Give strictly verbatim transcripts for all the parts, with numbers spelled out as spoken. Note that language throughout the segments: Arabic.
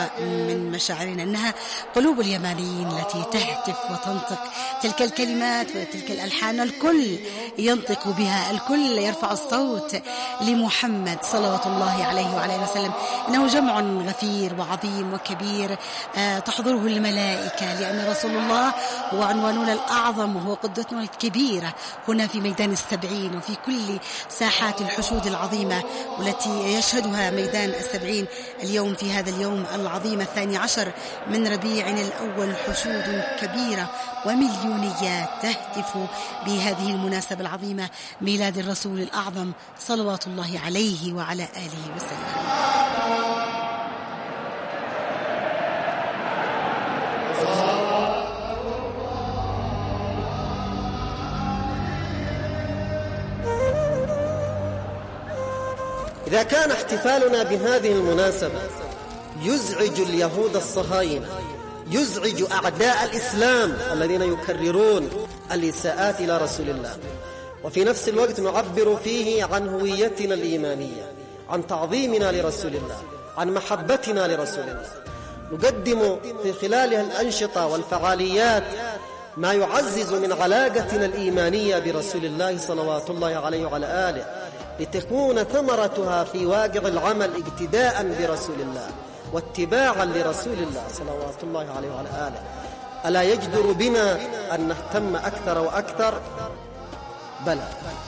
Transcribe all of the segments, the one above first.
من مشاعرنا أنها قلوب اليمانيين التي تهتف وتنطق تلك الكلمات وتلك الألحان. الكل ينطق بها، الكل يرفع الصوت لمحمد صلوات الله عليه وعلى آله وسلم. إنه جمع غفير وعظيم وكبير تحضره الملائكة، لأن رسول الله هو عنواننا الأعظم وهو قدوتنا الكبيرة هنا في ميدان السبعين وفي كل ساحات الحشود العظيمة والتي يشهدها ميدان السبعين اليوم في هذا اليوم العظيم الثاني عشر من ربيع الأول. حشود كبيرة ومليونيات تهتف بهذه المناسبة العظيمة، ميلاد الرسول الأعظم صلوات الله عليه وعلى آله وسلم. إذا كان احتفالنا بهذه المناسبة يزعج اليهود الصهاينة، يزعج أعداء الإسلام الذين يكررون الإساءات إلى رسول الله، وفي نفس الوقت نعبر فيه عن هويتنا الإيمانية، عن تعظيمنا لرسول الله، عن محبتنا لرسول الله، نقدم في خلالها الأنشطة والفعاليات ما يعزز من علاقتنا الإيمانية برسول الله صلوات الله عليه وعلى آله، لتكون ثمرتها في واقع العمل اقتداء برسول الله واتباعا لرسول الله صلوات الله عليه وعلى آله. ألا يجدر بنا أن نهتم أكثر وأكثر؟ بلى.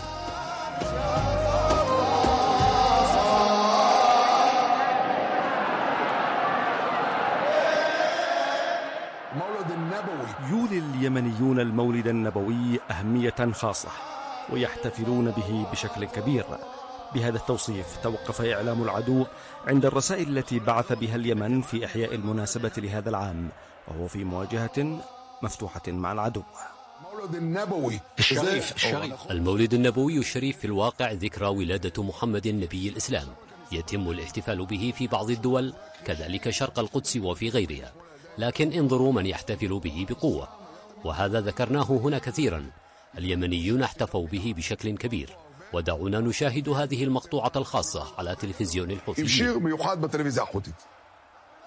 مولد النبوي. يولي اليمنيون المولد النبوي أهمية خاصة ويحتفلون به بشكل كبير. بهذا التوصيف توقف إعلام العدو عند الرسائل التي بعث بها اليمن في إحياء المناسبة لهذا العام، وهو في مواجهة مفتوحة مع العدو. مولد النبوي الشريف, الشريف المولد النبوي الشريف في الواقع ذكرى ولادة محمد نبي الإسلام، يتم الاحتفال به في بعض الدول كذلك شرق القدس وفي غيرها، لكن انظروا من يحتفل به بقوة، وهذا ذكرناه هنا كثيرا. اليمنيون احتفوا به بشكل كبير، ودعونا نشاهد هذه المقطوعة الخاصة على تلفزيون الحوثيين.